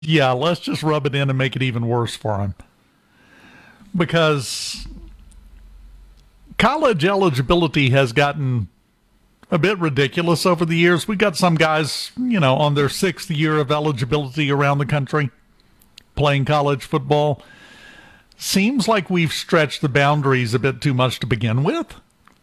Yeah, let's just rub it in and make it even worse for him. Because college eligibility has gotten a bit ridiculous over the years. We got some guys, on their sixth year of eligibility around the country playing college football. Seems like we've stretched the boundaries a bit too much to begin with.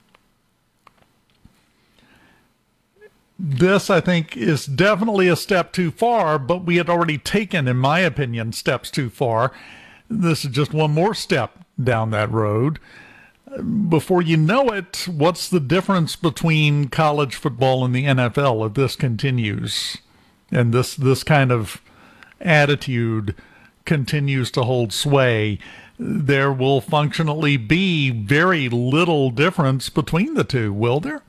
This, I think, is definitely a step too far, but we had already taken, in my opinion, steps too far. This is just one more step down that road. Before you know it, what's the difference between college football and the NFL if this continues and this kind of attitude continues to hold sway? There will functionally be very little difference between the two, will there?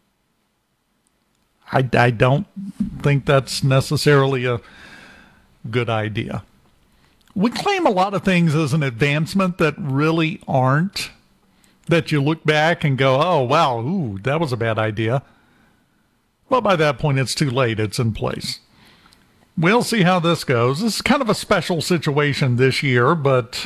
I don't think that's necessarily a good idea. We claim a lot of things as an advancement that really aren't, that you look back and go, oh, wow, ooh, that was a bad idea. Well, by that point, it's too late. It's in place. We'll see how this goes. This is kind of a special situation this year, but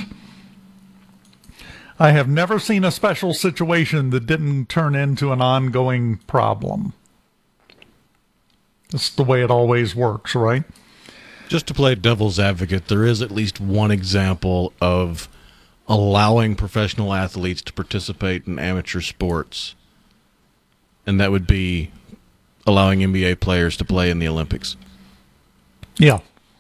I have never seen a special situation that didn't turn into an ongoing problem. That's the way it always works, right? Just to play devil's advocate, there is at least one example of allowing professional athletes to participate in amateur sports, and that would be allowing NBA players to play in the Olympics. Yeah.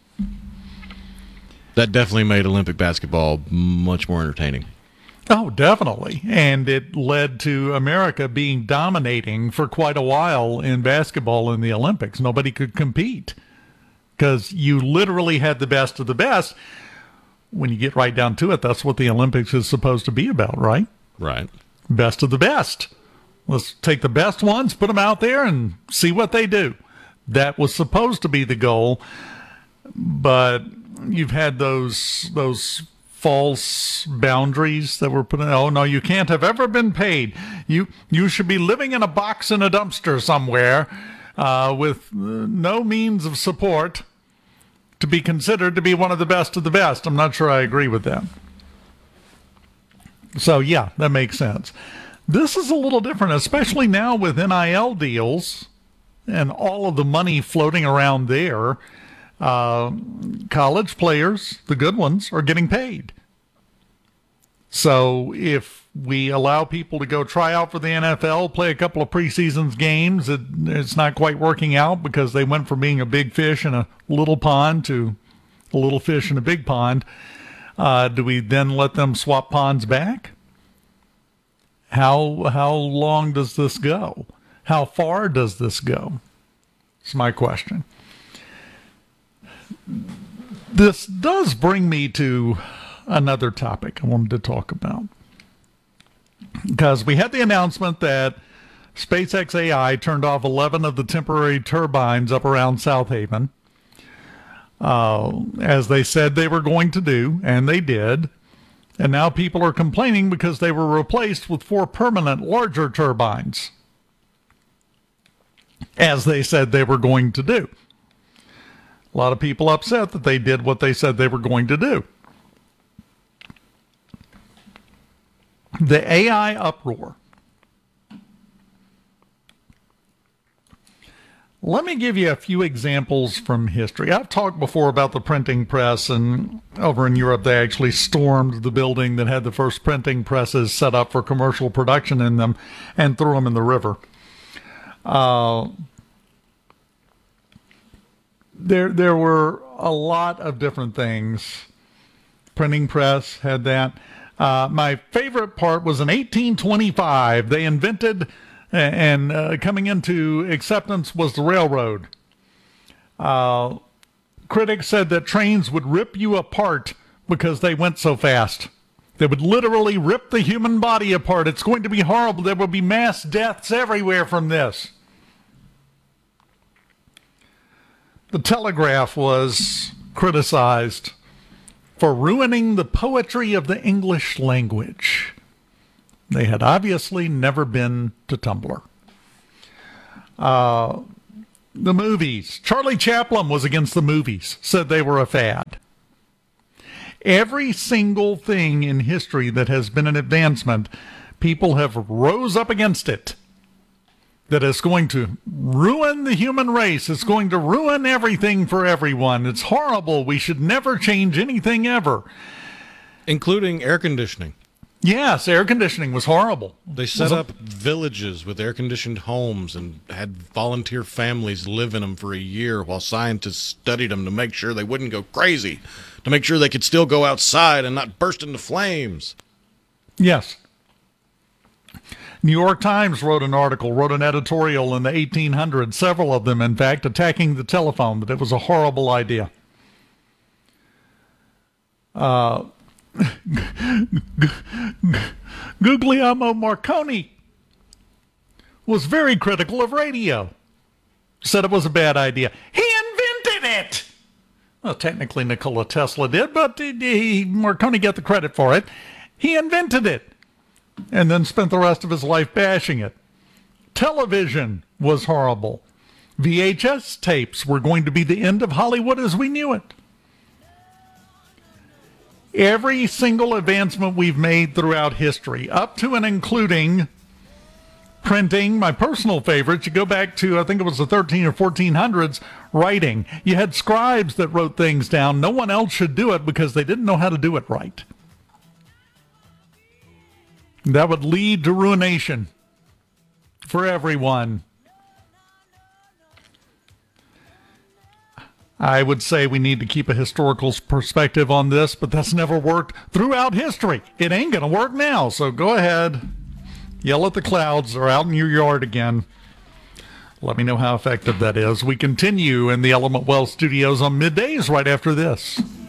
That definitely made Olympic basketball much more entertaining. Oh, definitely. And it led to America being dominating for quite a while in basketball in the Olympics. Nobody could compete because you literally had the best of the best. When you get right down to it, that's what the Olympics is supposed to be about, right? Right. Best of the best. Let's take the best ones, put them out there, and see what they do. That was supposed to be the goal, but you've had those false boundaries that were put in. Oh, no, you can't have ever been paid. You should be living in a box in a dumpster somewhere with no means of support to be considered to be one of the best of the best. I'm not sure I agree with that. So, yeah, that makes sense. This is a little different, especially now with NIL deals and all of the money floating around there. College players, the good ones, are getting paid. So if we allow people to go try out for the NFL, play a couple of preseason games, it's not quite working out because they went from being a big fish in a little pond to a little fish in a big pond. Do we then let them swap ponds back? How long does this go? How far does this go? It's my question. This does bring me to another topic I wanted to talk about. Because we had the announcement that SpaceX AI turned off 11 of the temporary turbines up around South Haven, as they said they were going to do, and they did. And now people are complaining because they were replaced with 4 permanent, larger turbines, as they said they were going to do. A lot of people upset that they did what they said they were going to do. The AI uproar. Let me give you a few examples from history. I've talked before about the printing press, and over in Europe they actually stormed the building that had the first printing presses set up for commercial production in them and threw them in the river. There were a lot of different things. Printing press had that. My favorite part was in 1825. They invented, and coming into acceptance was the railroad. Critics said that trains would rip you apart because they went so fast. They would literally rip the human body apart. It's going to be horrible. There will be mass deaths everywhere from this. The telegraph was criticized for ruining the poetry of the English language. They had obviously never been to Tumblr. The movies. Charlie Chaplin was against the movies, said they were a fad. Every single thing in history that has been an advancement, people have rose up against it. That it's going to ruin the human race. It's going to ruin everything for everyone. It's horrible. We should never change anything ever. Including air conditioning. Yes, air conditioning was horrible. They set up villages with air-conditioned homes and had volunteer families live in them for a year while scientists studied them to make sure they wouldn't go crazy, to make sure they could still go outside and not burst into flames. Yes. New York Times wrote an editorial in the 1800s, several of them, in fact, attacking the telephone, that it was a horrible idea. Guglielmo Marconi was very critical of radio. Said it was a bad idea. He invented it! Well, technically Nikola Tesla did, but Marconi got the credit for it. He invented it. And then spent the rest of his life bashing it. Television was horrible. VHS tapes were going to be the end of Hollywood as we knew it. Every single advancement we've made throughout history, up to and including printing, my personal favorite, you go back to, I think it was the 13 or 1400s, writing. You had scribes that wrote things down. No one else should do it because they didn't know how to do it right. That would lead to ruination for everyone. I would say we need to keep a historical perspective on this, but that's never worked throughout history. It ain't going to work now, so go ahead. Yell at the clouds. They're out in your yard again. Let me know how effective that is. We continue in the Element Wealth Studios on middays right after this.